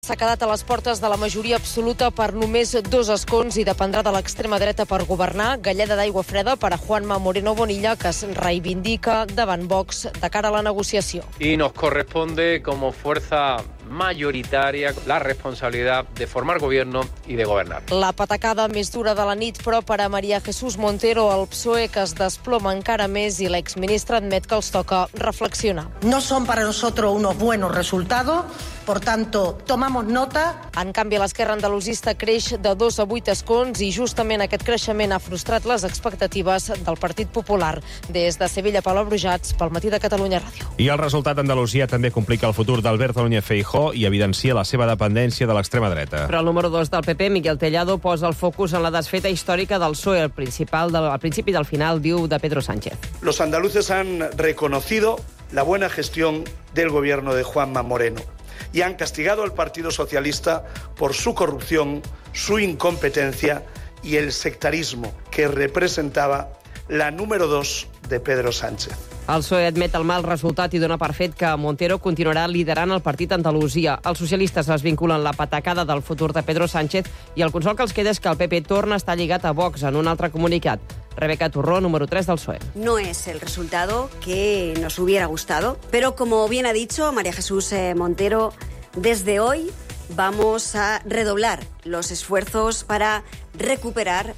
S'ha quedat a les portes de la majoria absoluta per només 2 escons i dependrà de l'extrema dreta per governar. Galleda d'aigua freda per a Juanma Moreno Bonilla, que es reivindica davant Vox de cara a la negociació. Y nos corresponde como fuerza mayoritaria la responsabilidad de formar gobierno y de gobernar. La patacada més dura de la nit, però per a María Jesús Montero, el PSOE, que es desploma encara més, i l'exministre admet que els toca reflexionar. No son para nosotros unos buenos resultados, por tanto, tomamos nota. En canvi, l'esquerra andalusista creix de 2 a 8 escons i justament aquest creixement ha frustrat les expectatives del Partit Popular. Des de Sevilla, Paula Brujats, pel Matí de Catalunya Ràdio. I el resultat d'Andalusia també complica el futur d'Alberto Núñez Feijóo i evidencia la seva dependència de l'extrema dreta. Però el número 2 del PP, Miguel Tellado, posa el focus en la desfeta històrica del PSOE, al principi del final, diu, de Pedro Sánchez. Los andaluces han reconocido la buena gestión del gobierno de Juanma Moreno y han castigado al Partido Socialista por su corrupción, su incompetencia y el sectarismo que representaba la número 2 de Pedro Sánchez. El PSOE admet el mal resultat i dona per fet que Montero continuarà liderant el partit a Andalusia. Els socialistes es vinculen la patacada del futur de Pedro Sánchez i el consol que els queda és que el PP torna a estar lligat a Vox en un altre comunicat. Rebeca Turró, número 3 del PSOE. No es el resultado que nos hubiera gustado, pero como bien ha dicho María Jesús Montero, desde hoy vamos a redoblar los esfuerzos para recuperar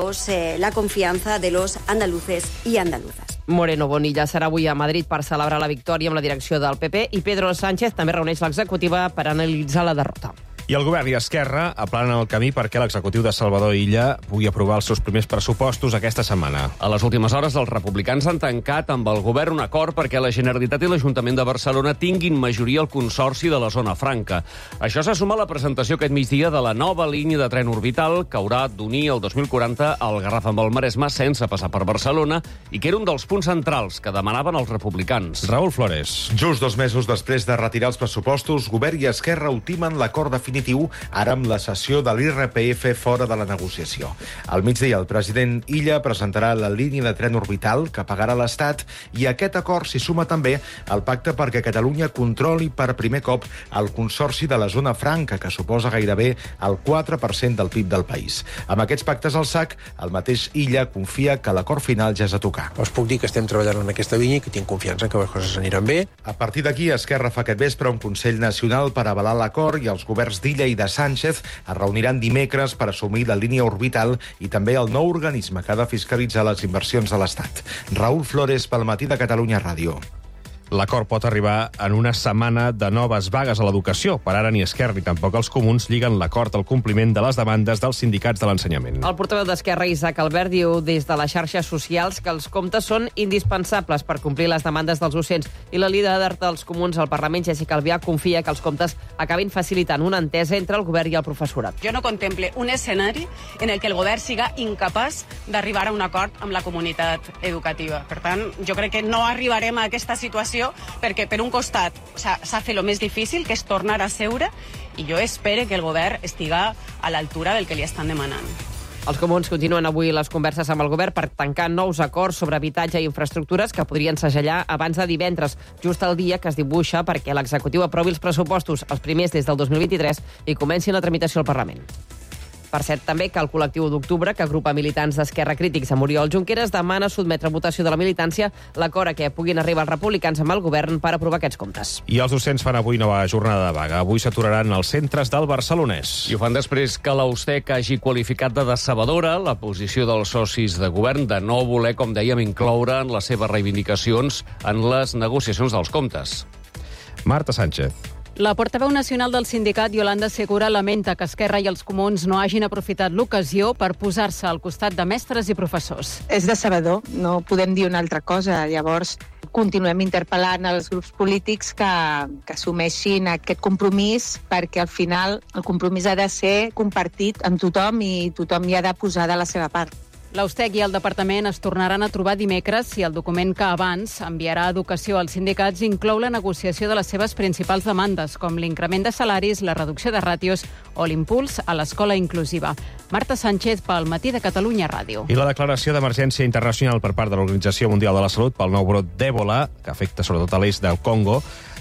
la confianza de los andaluces y andaluzas. Moreno Bonilla serà avui a Madrid per celebrar la victòria amb la direcció del PP i Pedro Sánchez també reuneix l'executiva per analitzar la derrota. I el govern i Esquerra aplanen el camí perquè l'executiu de Salvador Illa pugui aprovar els seus primers pressupostos aquesta setmana. A les últimes hores, els republicans han tancat amb el govern un acord perquè la Generalitat i l'Ajuntament de Barcelona tinguin majoria al Consorci de la Zona Franca. Això se suma a la presentació aquest migdia de la nova línia de tren orbital que haurà d'unir el 2040 el Garraf amb el Maresme sense passar per Barcelona i que era un dels punts centrals que demanaven els republicans. Raúl Flores. Just 2 mesos després de retirar els pressupostos, govern i Esquerra ultimen l'acord definitiu ara amb la cessió de l'IRPF fora de la negociació. Al migdia, el president Illa presentarà la línia de tren orbital que pagarà l'Estat i a aquest acord s'hi suma també el pacte perquè Catalunya controli per primer cop el Consorci de la Zona Franca, que suposa gairebé el 4% del PIB del país. Amb aquests pactes al sac, el mateix Illa confia que l'acord final ja és a tocar. Us puc dir que estem treballant en aquesta línia i que tinc confiança que les coses aniran bé. A partir d'aquí, Esquerra fa aquest vespre un Consell Nacional per avalar l'acord i els governs d'Illa i de Sánchez es reuniran dimecres per assumir la línia orbital i també el nou organisme que ha de fiscalitzar les inversions de l'Estat. Raúl Flores, pel Matí de Catalunya Ràdio. L'acord pot arribar en una setmana de noves vagues a l'educació. Per ara ni Esquerra ni tampoc els comuns lliguen l'acord al compliment de les demandes dels sindicats de l'ensenyament. El portaveu d'Esquerra, Isaac Albert, diu des de les xarxes socials que els comptes són indispensables per complir les demandes dels docents i la líder dels comuns al Parlament, Jessica Albiach, confia que els comptes acabin facilitant una entesa entre el govern i el professorat. Jo no contemple un escenari en el que el govern siga incapaç d'arribar a un acord amb la comunitat educativa. Per tant, jo crec que no arribarem a aquesta situació perquè, per un costat, s'ha fet el més difícil, que és tornar a seure, i jo espero que el govern estiga a l'altura del que li estan demanant. Els comuns continuen avui les converses amb el govern per tancar nous acords sobre habitatge i infraestructures que podrien segellar abans de divendres, just el dia que es dibuixa perquè l'executiu aprovi els pressupostos, els primers des del 2023, i comenci la tramitació al Parlament. Per cert, també que el col·lectiu d'octubre, que agrupa militants d'Esquerra crítics a Oriol Junqueras, demana sotmetre a votació de la militància l'acord a què puguin arribar els republicans amb el govern per aprovar aquests comptes. I els docents fan avui nova jornada de vaga. Avui s'aturaran als centres del Barcelonès. I ho fan després que l'Austec hagi qualificat de decebedora la posició dels socis de govern de no voler, com dèiem, incloure en les seves reivindicacions en les negociacions dels comptes. Marta Sánchez. La portaveu nacional del sindicat, Yolanda Segura, lamenta que Esquerra i els comuns no hagin aprofitat l'ocasió per posar-se al costat de mestres i professors. És decebedor, no podem dir una altra cosa. Llavors, continuem interpel·lant els grups polítics que assumeixin aquest compromís, perquè al final el compromís ha de ser compartit amb tothom i tothom hi ha de posar de la seva part. L'Austec i el departament es tornaran a trobar dimecres si el document que abans enviarà a Educació als sindicats inclou la negociació de les seves principals demandes, com l'increment de salaris, la reducció de ràtios o l'impuls a l'escola inclusiva. Marta Sánchez, pel Matí de Catalunya Ràdio. I la declaració d'emergència internacional per part de l'Organització Mundial de la Salut pel nou brot d'Èbola, que afecta sobretot a l'est del Congo,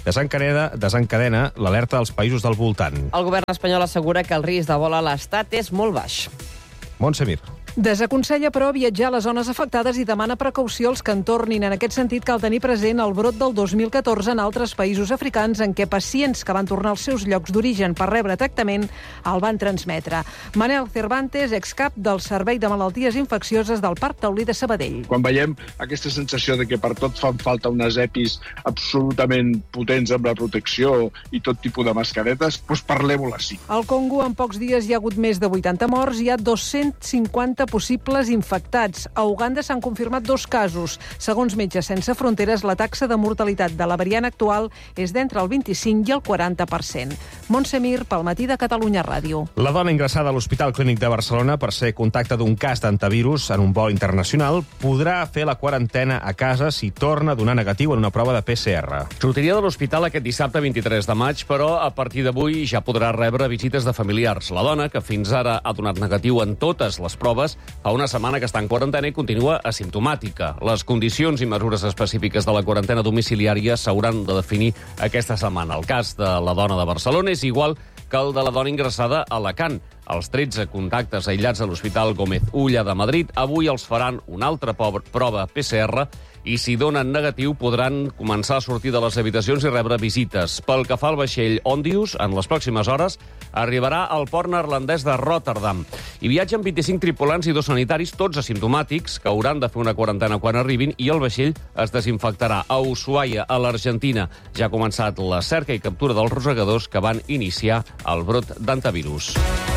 desencadena l'alerta dels països del voltant. El govern espanyol assegura que el risc de vol a l'Estat és molt baix. Montse Mir. Desaconsella, però, viatjar a les zones afectades i demana precaució als que en tornin. En aquest sentit, cal tenir present el brot del 2014 en altres països africans en què pacients que van tornar als seus llocs d'origen per rebre tractament el van transmetre. Manel Cervantes, excap del Servei de Malalties Infeccioses del Parc Taulí de Sabadell. Quan veiem aquesta sensació de que per tot fan falta unes EPIs absolutament potents amb la protecció i tot tipus de mascaretes, doncs parlem-ho així. Al Congo, en pocs dies hi ha hagut més de 80 morts, hi ha 250 possibles infectats. A Uganda s'han confirmat 2 casos. Segons Metges Sense Fronteres, la taxa de mortalitat de la variant actual és d'entre el 25 i el 40%. Montse Mir, pel Matí de Catalunya Ràdio. La dona ingressada a l'Hospital Clínic de Barcelona per ser contacte d'un cas d'antivirus en un vol internacional podrà fer la quarantena a casa si torna a donar negatiu en una prova de PCR. Sortiria de l'hospital aquest dissabte 23 de maig, però a partir d'avui ja podrà rebre visites de familiars. La dona, que fins ara ha donat negatiu en totes les proves, fa una setmana que està en quarantena i continua asimptomàtica. Les condicions i mesures específiques de la quarantena domiciliària s'hauran de definir aquesta setmana. El cas de la dona de Barcelona és igual que el de la dona ingressada a Alacant. Els 13 contactes aïllats a l'Hospital Gómez Ulla de Madrid avui els faran una altra prova PCR i si donen negatiu podran començar a sortir de les habitacions i rebre visites. Pel que fa al vaixell Ondius, en les pròximes hores arribarà al port neerlandès de Rotterdam. Hi viatgen 25 tripulants i 2 sanitaris, tots asimptomàtics, que hauran de fer una quarantena quan arribin, i el vaixell es desinfectarà. A Ushuaia, a l'Argentina, ja ha començat la cerca i captura dels rosegadors que van iniciar el brot d'antivirus.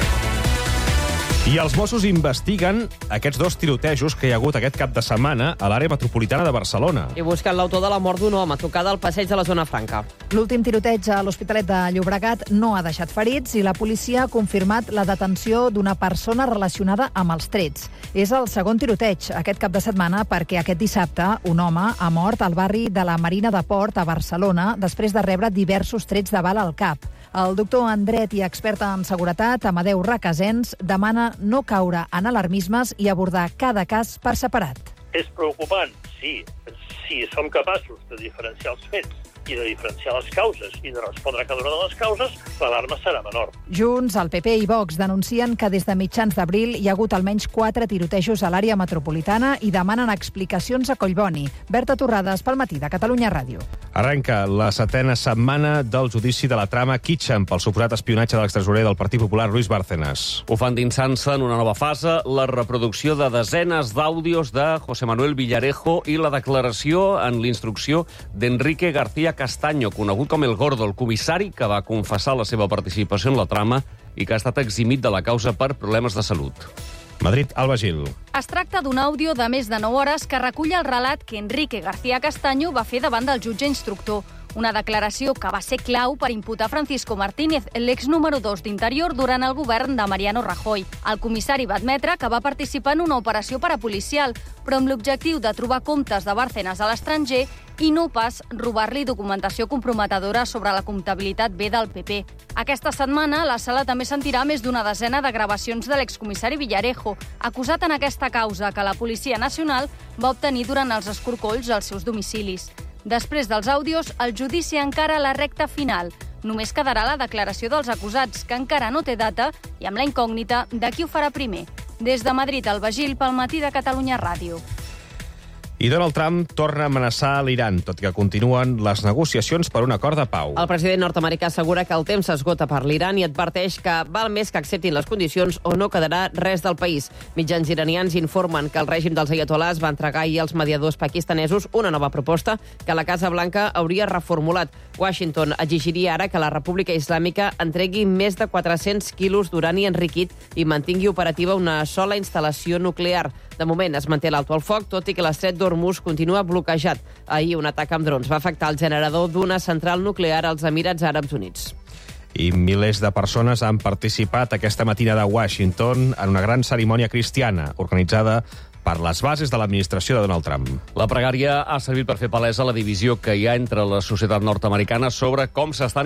I els Mossos investiguen aquests 2 tirotejos que hi ha hagut aquest cap de setmana a l'àrea metropolitana de Barcelona. I busquen l'autor de la mort d'un home tocada al passeig de la Zona Franca. L'últim tiroteig a l'Hospitalet de Llobregat no ha deixat ferits i la policia ha confirmat la detenció d'una persona relacionada amb els trets. És el segon tiroteig aquest cap de setmana perquè aquest dissabte un home ha mort al barri de la Marina de Port a Barcelona després de rebre diversos trets de bala al cap. El doctor en dret i expert en seguretat, Amadeu Requesens, demana no caure en alarmismes i abordar cada cas per separat. És preocupant? Sí. Si som capaços de diferenciar els fets i de diferenciar les causes i de respondre a cada una de les causes, l'alarma serà menor. Junts, el PP i Vox denuncien que des de mitjans d'abril hi ha hagut almenys 4 tirotejos a l'àrea metropolitana i demanen explicacions a Collboni. Berta Torrades, pel Matí de Catalunya Ràdio. Arrenca la 7ª setmana del judici de la trama Kitchen pel suposat espionatge de l'extresorer del Partit Popular, Luis Bárcenas. Ho fan dinsant-se en una nova fase, la reproducció de desenes d'àudios de José Manuel Villarejo i la declaració en l'instrucció d'Enrique García Castaño, conegut com El Gordo, el comissari que va confessar la seva participació en la trama i que ha estat eximit de la causa per problemes de salut. Madrid, Alba Gil. Es tracta d'un àudio de més de 9 hores que recull el relat que Enrique García Castaño va fer davant del jutge instructor. Una declaració que va ser clau per imputar Francisco Martínez, l'ex número 2 d'Interior durant el govern de Mariano Rajoy. El comissari va admetre que va participar en una operació parapolicial, però amb l'objectiu de trobar comptes de Bárcenas a l'estranger i no pas robar-li documentació comprometedora sobre la comptabilitat B del PP. Aquesta setmana, la sala també sentirà més d'una desena de gravacions de l'excomissari Villarejo, acusat en aquesta causa que la Policia Nacional va obtenir durant els escorcolls als seus domicilis. Després dels àudios, el judici encara a la recta final. Només quedarà la declaració dels acusats, que encara no té data, i amb la incògnita de qui ho farà primer. Des de Madrid, Alba Gil, pel Matí de Catalunya Ràdio. I Donald Trump torna a amenaçar l'Iran, tot que continuen les negociacions per un acord de pau. El president nord-americà assegura que el temps s'esgota per l'Iran i adverteix que val més que acceptin les condicions o no quedarà res del país. Mitjans iranians informen que el règim dels ayatolás va entregar ahir als mediadors pakistanesos una nova proposta que la Casa Blanca hauria reformulat. Washington exigiria ara que la República Islàmica entregui més de 400 quilos d'urani enriquit i mantingui operativa una sola instal·lació nuclear. De moment es manté l'alto al foc, tot i que l'estret d'Hormuz continua bloquejat. Ahir un atac amb drons va afectar el generador d'una central nuclear als Emirats Àrabs Units. I milers de persones han participat aquesta matinada a Washington en una gran cerimònia cristiana organitzada per les bases de l'administració de Donald Trump. La pregària ha servit per fer palesa la divisió que hi ha entre la societat nord-americana sobre com s'estan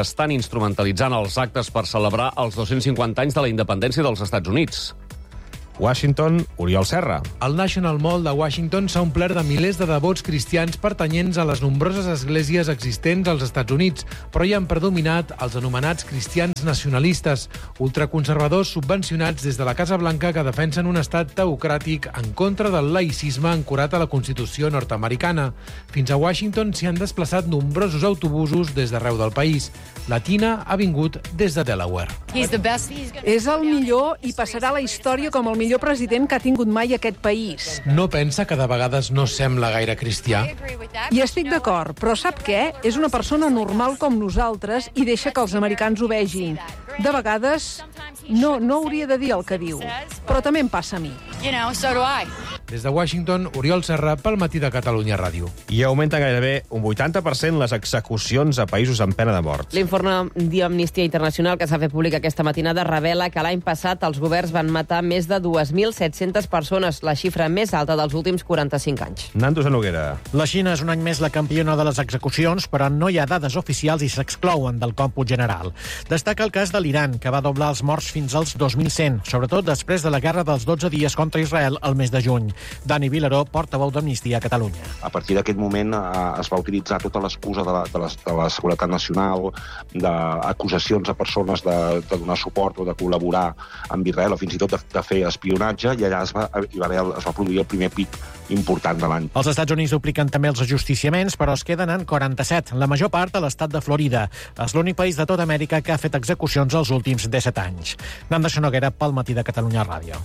instrumentalitzant els actes per celebrar els 250 anys de la independència dels Estats Units. Washington, Oriol Serra. El National Mall de Washington s'ha omplert de milers de devots cristians pertanyents a les nombroses esglésies existents als Estats Units, però hi han predominat els anomenats cristians nacionalistes, ultraconservadors subvencionats des de la Casa Blanca que defensen un estat teocràtic en contra del laïcisme ancorat a la Constitució nord-americana. Fins a Washington s'hi han desplaçat nombrosos autobusos des d'arreu del país. La Tina ha vingut des de Delaware. És el millor i passarà a la història com el millor president que ha tingut mai aquest país. No pensa que de vegades no sembla gaire cristià? I estic d'acord, però sap què? És una persona normal com nosaltres i deixa que els americans ho vegin. De vegades no hauria de dir el que diu, però també em passa a mi. Des de Washington, Oriol Serra, pel Matí de Catalunya Ràdio. I augmenten gairebé un 80% les execucions a països amb pena de mort. L'informe d'Amnistia Internacional que s'ha fet públic aquesta matinada revela que l'any passat els governs van matar més de 2.700 persones, la xifra més alta dels últims 45 anys. Nando Noguera. La Xina és un any més la campiona de les execucions, però no hi ha dades oficials i s'exclouen del còmput general. Destaca el cas de l'Iran, que va doblar els morts fins als 2.100, sobretot després de la guerra dels 12 dies contra Israel el mes de juny. Dani Vilaró, portaveu d'Amnistia a Catalunya. A partir d'aquest moment es va utilitzar tota l'excusa de la seguretat nacional, d'acusacions a persones de donar suport o de col·laborar amb Israel o fins i tot de fer espionatge, i allà es va produir el primer pic important de l'any. Els Estats Units dupliquen també els ajusticiaments, però es queden en 47, la major part a l'estat de Florida. És l'únic país de tota Amèrica que ha fet execucions els últims 17 anys. Nando Noguera, pel Matí de Catalunya Ràdio.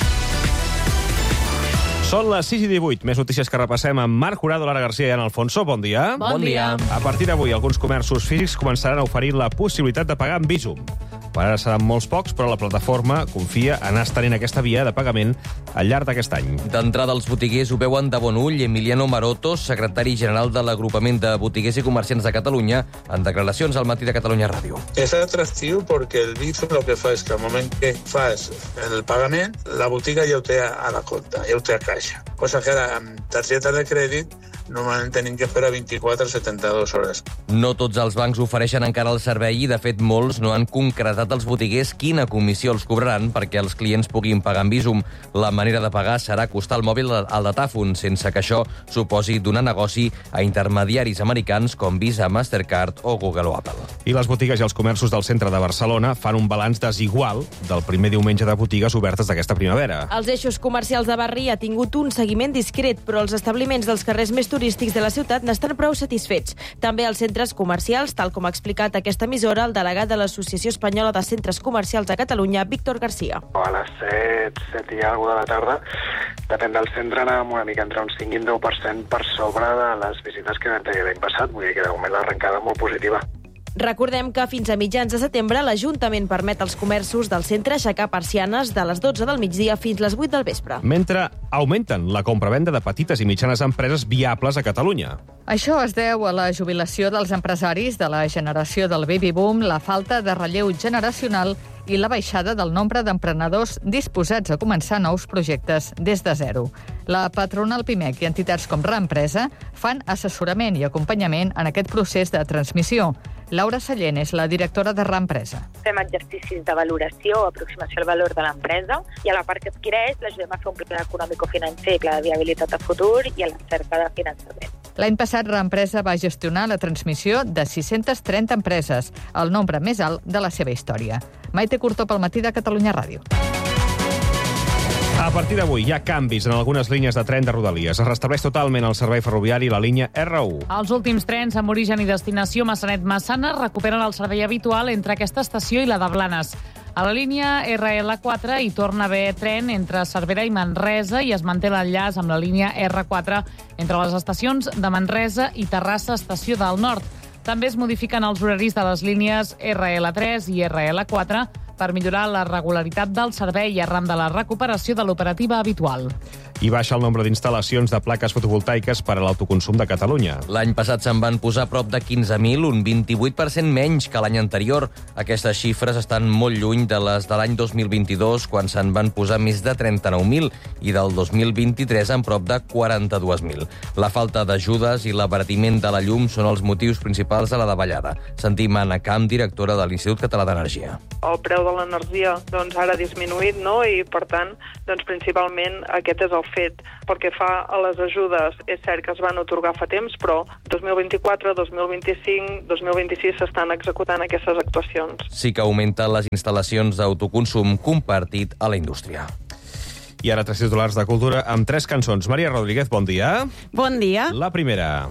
Són les 6:18. Més notícies que repassem amb Marc Jurado, Lara Garcia i Ana Alfonso. Bon dia. Bon dia. A partir d'avui, alguns comerços físics començaran a oferir la possibilitat de pagar amb Bizum. Per ara seran molts pocs, però la plataforma confia en anar estenent aquesta via de pagament al llarg d'aquest any. D'entrada, els botiguers ho veuen de bon ull. Emiliano Maroto, secretari general de l'Agrupament de Botiguers i Comerciants de Catalunya, en declaracions al Matí de Catalunya Ràdio. És atractiu perquè el Bizum el que fa és que al moment que fas el pagament, la botiga ja ho té a la compta, ja ho té a caixa. Cosa que ara, amb targeta de crèdit, normalment tenim que esperar 24 a 72 hores. No tots els bancs ofereixen encara el servei i, de fet, molts no han concretat als botiguers quina comissió els cobraran perquè els clients puguin pagar amb Bizum. La manera de pagar serà acostar el mòbil al datàfon, sense que això suposi donar negoci a intermediaris americans com Visa, Mastercard o Google o Apple. I les botigues i els comerços del centre de Barcelona fan un balanç desigual del primer diumenge de botigues obertes d'aquesta primavera. Els eixos comercials de barri ha tingut un seguiment discret, però els establiments dels carrers més turístics de la ciutat n'estan prou satisfets. També els centres comercials, tal com ha explicat aquesta emissora el delegat de l'Associació Espanyola de Centres Comercials a Catalunya, Víctor García. A les 7 i alguna de la tarda, depèn del centre, anàvem una mica entre un 5 i un 10% per sobre de les visites que vam tenir l'any passat. Vull dir que de moment l'arrencada molt positiva. Recordem que fins a mitjans de setembre l'Ajuntament permet als comerços del centre aixecar persianes de les 12 del migdia fins les 8 del vespre. Mentre augmenten la compravenda de petites i mitjanes empreses viables a Catalunya. Això es deu a la jubilació dels empresaris de la generació del baby boom, la falta de relleu generacional i la baixada del nombre d'emprenedors disposats a començar nous projectes des de zero. La patronal PIMEC i entitats com Reempresa fan assessorament i acompanyament en aquest procés de transmissió. Laura Sallent és la directora de Reempresa. Fem exercicis de valoració, aproximació al valor de l'empresa, i a la part que adquireix l'ajudem a fer un pla econòmico-financer, pla de viabilitat a futur i a la cerca de finançament. L'any passat, Reempresa va gestionar la transmissió de 630 empreses, el nombre més alt de la seva història. Maite Curtó, pel Matí de Catalunya Ràdio. A partir d'avui hi ha canvis en algunes línies de tren de Rodalies. Es restableix totalment el servei ferroviari i la línia R1. Els últims trens amb origen i destinació Massanet-Massana recuperen el servei habitual entre aquesta estació i la de Blanes. A la línia RL4 hi torna a haver tren entre Cervera i Manresa i es manté l'enllaç amb la línia R4 entre les estacions de Manresa i Terrassa, estació del Nord. També es modifiquen els horaris de les línies RL3 i RL4 per millorar la regularitat del servei arran de la recuperació de l'operativa habitual. i baixa el nombre d'instal·lacions de plaques fotovoltaiques per a l'autoconsum de Catalunya. L'any passat se'n van posar prop de 15.000, un 28% menys que l'any anterior. Aquestes xifres estan molt lluny de les de l'any 2022, quan se'n van posar més de 39.000, i del 2023 en prop de 42.000. La falta d'ajudes i l'abaratiment de la llum són els motius principals de la davallada. Sentim Anna Camp, directora de l'Institut Català d'Energia. El preu de l'energia ara ha disminuït, no? I per tant, principalment aquest és el fet. Pel que fa a les ajudes, és cert que es van atorgar fa temps, però 2024, 2025, 2026 s'estan executant aquestes actuacions. Sí que augmenten les instal·lacions d'autoconsum compartit a la indústria. I ara 3 titulars de cultura amb 3 cançons. Maria Rodríguez, bon dia. Bon dia. La primera.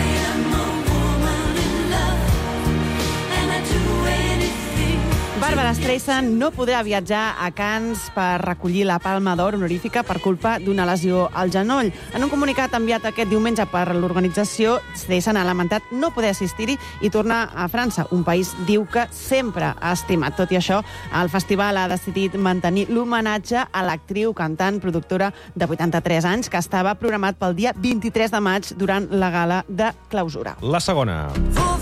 Barbara Streisand no podrà viatjar a Cannes per recollir la Palma d'Or honorífica per culpa d'una lesió al genoll. En un comunicat enviat aquest diumenge per l'organització, Streisand ha lamentat no poder assistir-hi i tornar a França, un país, diu, que sempre ha estimat. Tot i això, el festival ha decidit mantenir l'homenatge a l'actriu, cantant, productora de 83 anys, que estava programat pel dia 23 de maig durant la gala de clausura. La segona.